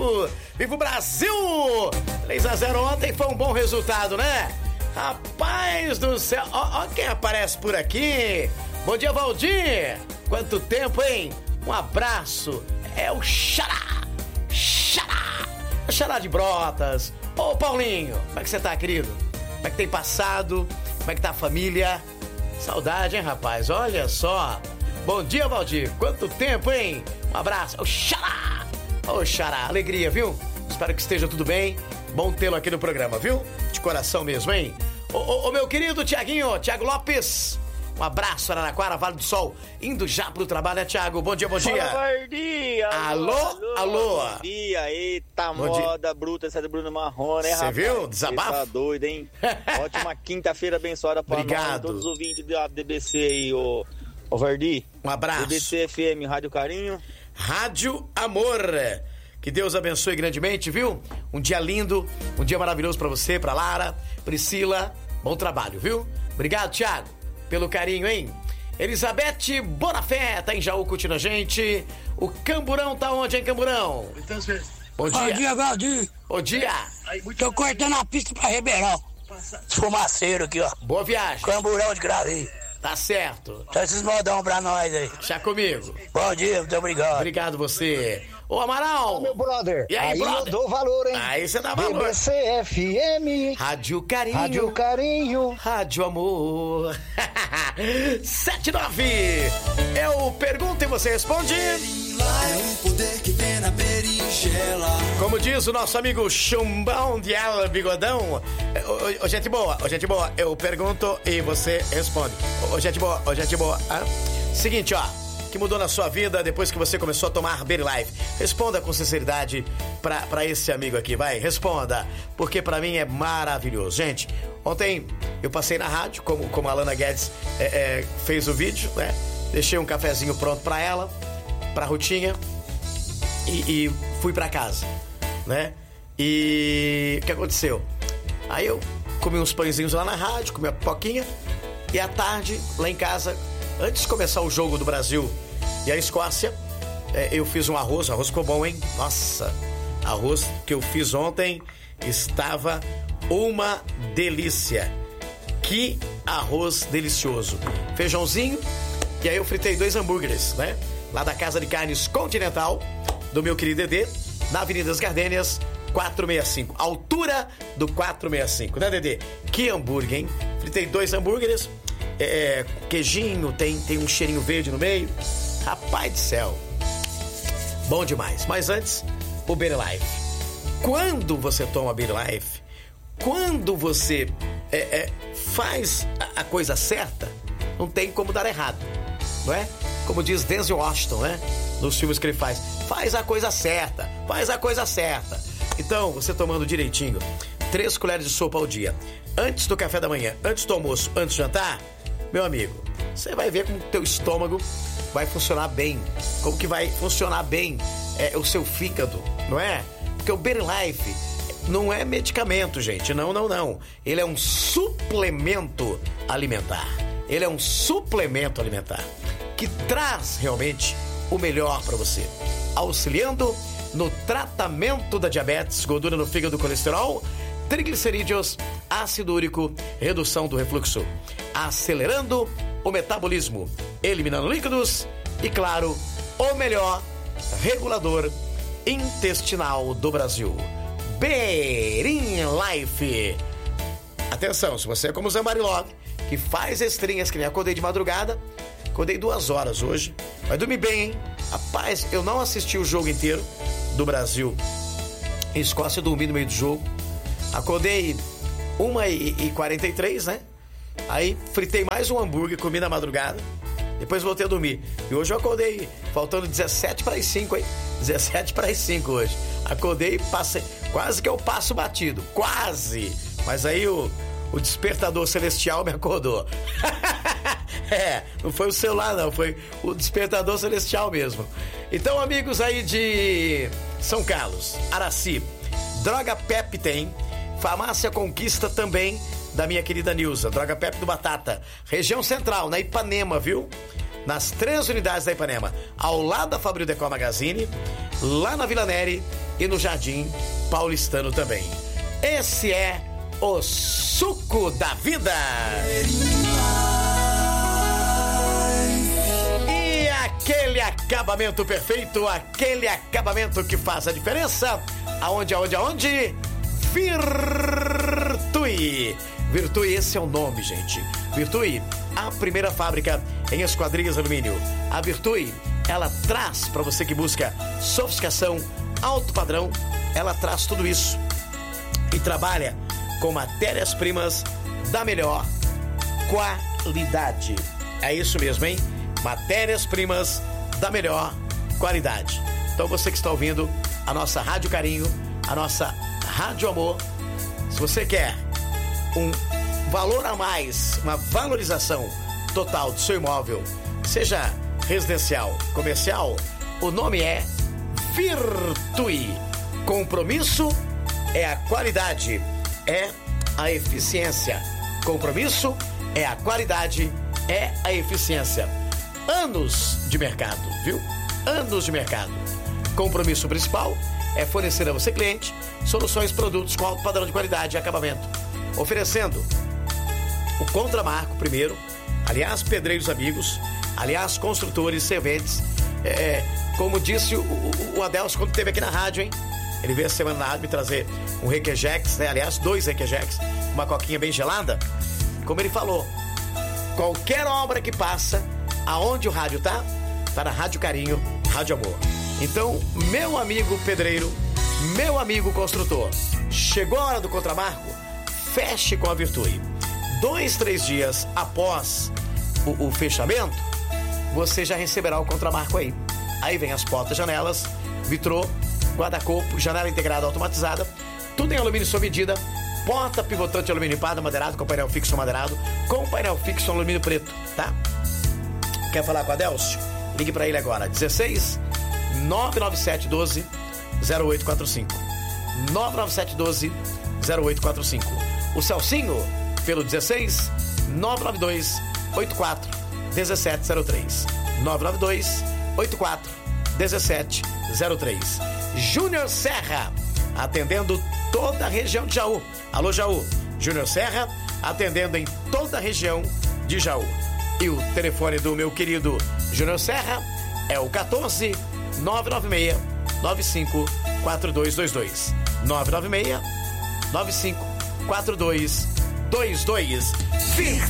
mundo! Viva o Brasil! 3-0 ontem foi um bom resultado, né? Rapaz do céu! Ó quem aparece por aqui! Bom dia, Valdir! Quanto tempo, hein? Um abraço! É o Xará! Xará! O Xará de Brotas! Ô, Paulinho! Como é que você tá, querido? Como é que tem passado? Como é que tá a família? Saudade, hein, rapaz? Olha só! Bom dia, Valdir! Quanto tempo, hein? Um abraço! Ô, Xará! Ô, Xará! Alegria, viu? Espero que esteja tudo bem. Bom tê-lo aqui no programa, viu? De coração mesmo, hein? Ô, meu querido Tiaguinho, Tiago Lopes. Um abraço, Araraquara, Vale do Sol. Indo já pro trabalho, né, Tiago? Bom dia, bom dia. Bom dia. Alô. Bom dia. Eita, Bom moda bruta essa do Bruno Marrone, né, rapaz? Você viu? Desabafo? Você tá doido, hein? Ótima quinta-feira abençoada pra nós, todos os ouvintes da DBC aí, ô Vardi. Um abraço. DBC FM, Rádio Carinho. Rádio Amor. Que Deus abençoe grandemente, viu? Um dia lindo, um dia maravilhoso pra você, pra Lara, Priscila. Bom trabalho, viu? Obrigado, Thiago, pelo carinho, hein? Elizabeth Bonafé tá em Jaú curtindo a gente. O Camburão tá onde, hein, Camburão? Bom dia. Bom dia, Valdir. Bom dia. Tô cortando a pista pra Ribeirão. Fumaceiro aqui, ó. Boa viagem. Camburão de Gravi. Tá certo. Tá esses modão pra nós aí. Já comigo. Bom dia, muito obrigado. Obrigado você. Ô, Amaral. Ô, meu brother. E aí, brother? Eu dou valor, hein? Aí você dá valor. DBC FM. Rádio Carinho. Rádio Carinho. Rádio Amor. 79. Eu pergunto e você responde. É um poder que tem na berinjela. Como diz o nosso amigo Chumbão de Ala Bigodão. Ô, gente boa, eu pergunto e você responde. Ô, gente boa. Seguinte, ó. Que mudou na sua vida depois que você começou a tomar Berilife? Responda com sinceridade pra esse amigo aqui, vai, responda, porque pra mim é maravilhoso. Gente, ontem eu passei na rádio, como a Alana Guedes fez o vídeo, né? Deixei um cafezinho pronto pra ela, pra Rutinha, e fui pra casa, né? E o que aconteceu? Aí eu comi uns pãezinhos lá na rádio, comi a pipoquinha, e à tarde, lá em casa, antes de começar o jogo do Brasil e a Escócia, eu fiz um arroz ficou bom, hein? Nossa, arroz que eu fiz ontem estava uma delícia. Que arroz delicioso. Feijãozinho, e aí eu fritei 2 hambúrgueres, né? Lá da Casa de Carnes Continental, do meu querido Dedê, na Avenida das Gardênias, 465. Altura do 465, né, Dedê? Que hambúrguer, hein? Fritei 2 hambúrgueres, queijinho, tem um cheirinho verde no meio. Rapaz do céu, bom demais. Mas antes, o Berilife. Quando você toma Berilife, quando você faz a coisa certa, não tem como dar errado, não é? Como diz Denzel Washington, né? Nos filmes que ele faz a coisa certa, Então, você tomando direitinho, 3 colheres de sopa ao dia, antes do café da manhã, antes do almoço, antes do jantar, meu amigo, você vai ver como o teu estômago vai funcionar bem, como que vai funcionar bem o seu fígado, não é? Porque o Berilife não é medicamento, gente, não. Ele é um suplemento alimentar. Que traz realmente o melhor para você, auxiliando no tratamento da diabetes, gordura no fígado, colesterol, triglicerídeos, ácido úrico, redução do refluxo, acelerando o metabolismo, eliminando líquidos e, claro, o melhor regulador intestinal do Brasil. Berilife. Atenção, se você é como o Zé Marilog, que faz estrinhas, que nem acordei de madrugada, acordei 2 horas hoje, vai dormir bem, hein? Rapaz, eu não assisti o jogo inteiro do Brasil em Escócia, eu dormi no meio do jogo. Acordei 1h43, né? Aí fritei mais um hambúrguer, comi na madrugada. Depois voltei a dormir. E hoje eu acordei faltando 17 para as 5, hein? 17 para as 5 hoje. Acordei e passei. Quase que eu passo batido. Quase! Mas aí o despertador celestial me acordou. Não foi o celular não, foi o despertador celestial mesmo. Então, amigos aí de São Carlos, Araci, Droga Pep tem, Farmácia Conquista também, da minha querida Nilza, Droga Pep do Batata, região central, na Ipanema, viu? Nas 3 unidades da Ipanema, ao lado da Fabril Decor Magazine, lá na Vila Neri e no Jardim Paulistano também. Esse é o suco da vida. E aquele acabamento perfeito, aquele acabamento que faz a diferença. Aonde? Virtue. Virtue, esse é o nome, gente. Virtue, a primeira fábrica em esquadrias de alumínio. A Virtue, ela traz, para você que busca sofisticação, alto padrão, ela traz tudo isso e trabalha com matérias-primas da melhor qualidade. É isso mesmo, hein? Matérias-primas da melhor qualidade. Então você que está ouvindo a nossa Rádio Carinho, a nossa Rádio Amor, se você quer um valor a mais, uma valorização total do seu imóvel, seja residencial, comercial, o nome é Virtue. Compromisso é a qualidade, é a eficiência. Compromisso é a qualidade, é a eficiência. Anos de mercado, viu? Anos de mercado. Compromisso principal é fornecer a você, cliente, soluções, produtos com alto padrão de qualidade e acabamento, oferecendo o contramarco primeiro, aliás, pedreiros amigos, aliás, construtores, serventes, como disse o Adelso quando esteve aqui na rádio, hein? Ele veio essa semana na rádio me trazer um requejex, né? Aliás, 2 requejex, uma coquinha bem gelada. Como ele falou, qualquer obra que passa, aonde o rádio tá na Rádio Carinho, Rádio Amor. Então, meu amigo pedreiro, meu amigo construtor, chegou a hora do contramarco? Feche com a Virtue. 2, 3 dias após o fechamento, você já receberá o contramarco aí. Aí vem as portas, janelas, vitrô, guarda-corpo, janela integrada automatizada, tudo em alumínio sob medida, porta pivotante alumínio pardo madeirado com painel fixo madeirado, com painel fixo alumínio preto, tá? Quer falar com a Adelcio? Ligue para ele agora, 16 997 12 0845. 997 12 0845. O Celcinho pelo 16 992 84 1703. 992 84 1703. Júnior Serra, atendendo toda a região de Jaú. Alô, Jaú. Júnior Serra, atendendo em toda a região de Jaú. E o telefone do meu querido Júnior Serra é o 14 996 95 4222. 996 95 4222.